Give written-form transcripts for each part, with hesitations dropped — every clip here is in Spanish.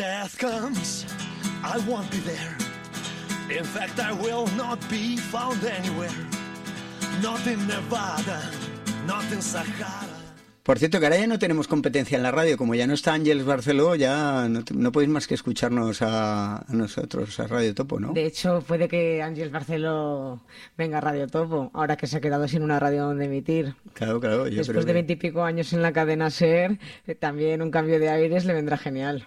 Death comes, I won't be there. In fact, I will not be found anywhere. Not in Nevada, not in Sahara. Por cierto, que ahora ya no tenemos competencia en la radio, como ya no está Ángeles Barceló, ya no podéis más que escucharnos a nosotros, a Radio Topo, ¿no? De hecho, puede que Ángeles Barceló venga a Radio Topo, ahora que se ha quedado sin una radio donde emitir. Claro, yo Después creo de 20 y pico años en la cadena SER, también un cambio de aires le vendrá genial.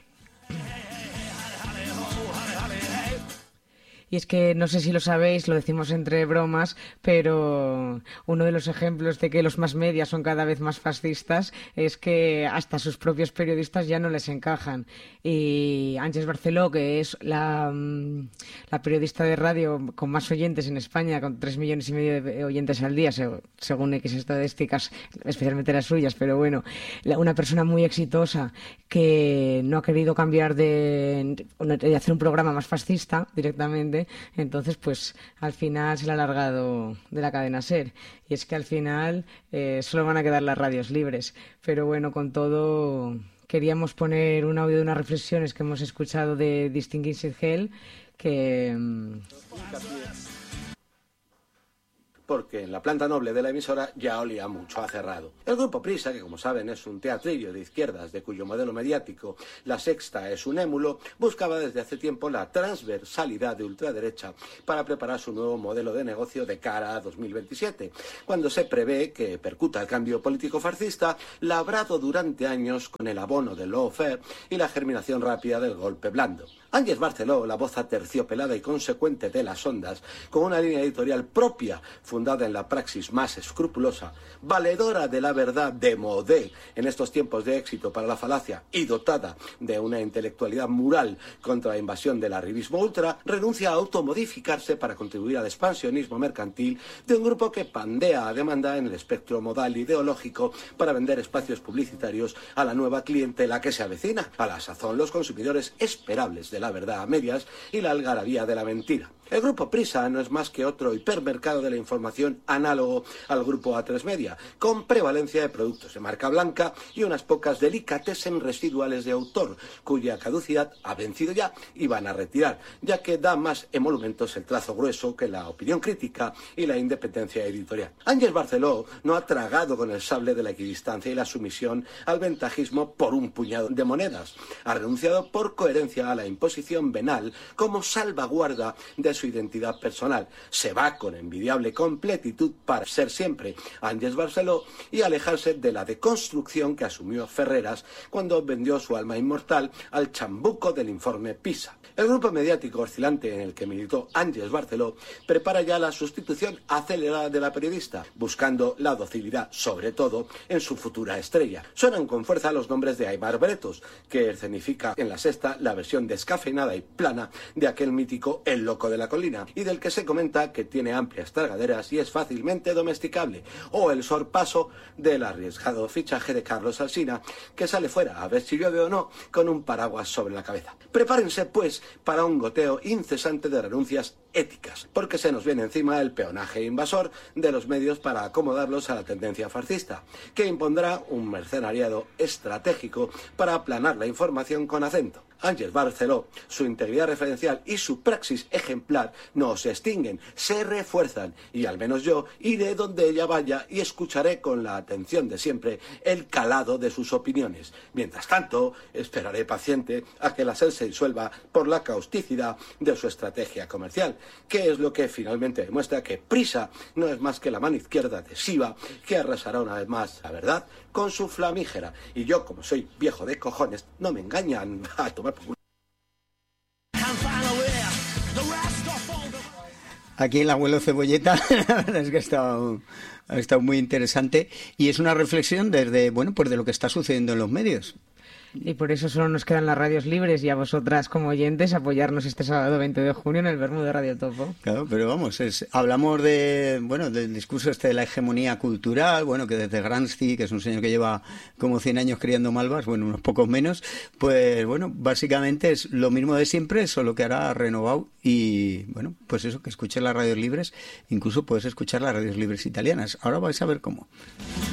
Y es que, no sé si lo sabéis, lo decimos entre bromas, pero uno de los ejemplos de que los más media son cada vez más fascistas es que hasta sus propios periodistas ya no les encajan. Y Ángeles Barceló, que es la periodista de radio con más oyentes en España, con 3,5 millones de oyentes al día, según X estadísticas, especialmente las suyas, pero bueno, una persona muy exitosa que no ha querido cambiar de hacer un programa más fascista directamente. Entonces, pues al final se le ha alargado de la cadena SER. Y es que al final solo van a quedar las radios libres. Pero bueno, con todo, queríamos poner un audio de unas reflexiones que hemos escuchado de Distinguished Hell, que... porque en la planta noble de la emisora ya olía mucho a cerrado. El Grupo Prisa, que como saben es un teatrillo de izquierdas de cuyo modelo mediático La Sexta es un émulo, buscaba desde hace tiempo la transversalidad de ultraderecha para preparar su nuevo modelo de negocio de cara a 2027, cuando se prevé que percuta el cambio político fascista labrado durante años con el abono del lawfare y la germinación rápida del golpe blando. Ángeles Barceló, la voz aterciopelada y consecuente de las ondas, con una línea editorial propia, fundada en la praxis más escrupulosa, valedora de la verdad de modé en estos tiempos de éxito para la falacia y dotada de una intelectualidad moral contra la invasión del arribismo ultra, renuncia a automodificarse para contribuir al expansionismo mercantil de un grupo que pandea a demanda en el espectro modal ideológico para vender espacios publicitarios a la nueva clientela que se avecina, a la sazón los consumidores esperables de la verdad a medias y la algarabía de la mentira. El Grupo Prisa no es más que otro hipermercado de la información análogo al Grupo A3 Media, con prevalencia de productos de marca blanca y unas pocas delicatessen residuales de autor, cuya caducidad ha vencido ya y van a retirar, ya que da más emolumentos el trazo grueso que la opinión crítica y la independencia editorial. Ángeles Barceló no ha tragado con el sable de la equidistancia y la sumisión al ventajismo por un puñado de monedas. Ha renunciado por coherencia a la imposición venal como salvaguarda de su identidad personal. Se va con envidiable completitud para ser siempre Ángeles Barceló y alejarse de la deconstrucción que asumió Ferreras cuando vendió su alma inmortal al chambuco del informe PISA. El grupo mediático oscilante en el que militó Ángeles Barceló prepara ya la sustitución acelerada de la periodista, buscando la docilidad, sobre todo, en su futura estrella. Suenan con fuerza los nombres de Aimar Bretos, que escenifica en La Sexta la versión descafeinada y plana de aquel mítico El Loco de la Colina, y del que se comenta que tiene amplias tragaderas y es fácilmente domesticable, o el sorpaso del arriesgado fichaje de Carlos Alsina, que sale fuera, a ver si llueve o no, con un paraguas sobre la cabeza. Prepárense, pues, para un goteo incesante de renuncias éticas, porque se nos viene encima el peonaje invasor de los medios para acomodarlos a la tendencia fascista, que impondrá un mercenariado estratégico para aplanar la información con acento. Ángeles Barceló, su integridad referencial y su praxis ejemplar no se extinguen, se refuerzan, y al menos yo iré donde ella vaya y escucharé con la atención de siempre el calado de sus opiniones. Mientras tanto, esperaré paciente a que la SER se disuelva por la causticidad de su estrategia comercial, que es lo que finalmente demuestra que Prisa no es más que la mano izquierda adhesiva que arrasará una vez más la verdad con su flamígera. Y yo, como soy viejo de cojones, no me engañan a tomar por culo. Aquí el abuelo Cebolleta, la verdad es que ha estado muy interesante y es una reflexión desde, bueno, pues de lo que está sucediendo en los medios. Y por eso solo nos quedan las radios libres y a vosotras como oyentes apoyarnos este sábado 20 de junio en el Vermú de Radio Topo. Claro, pero vamos, hablamos del discurso de la hegemonía cultural, bueno, que desde Gramsci, que es un señor que lleva como 100 años criando malvas, bueno, unos pocos menos, pues bueno, básicamente es lo mismo de siempre, solo que ahora renovado y bueno, pues eso, que escuches las radios libres, incluso puedes escuchar las radios libres italianas. Ahora vais a ver cómo.